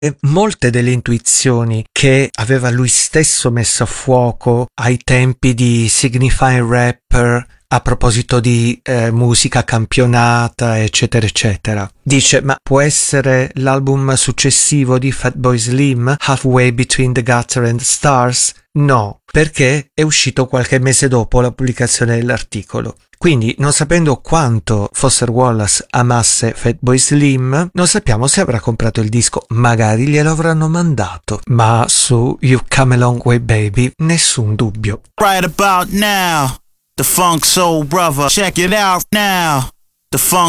E molte delle intuizioni che aveva lui stesso messo a fuoco ai tempi di Signify Rapper, a proposito di musica campionata, eccetera, eccetera. Dice, ma può essere l'album successivo di Fatboy Slim, Halfway Between the Gutter and the Stars? No, perché è uscito qualche mese dopo la pubblicazione dell'articolo. Quindi, non sapendo quanto Foster Wallace amasse Fatboy Slim, non sappiamo se avrà comprato il disco, magari glielo avranno mandato. Ma su You Come a Long Way Baby, nessun dubbio. Right about now, the Funk Soul Brother, check it out now, the Funk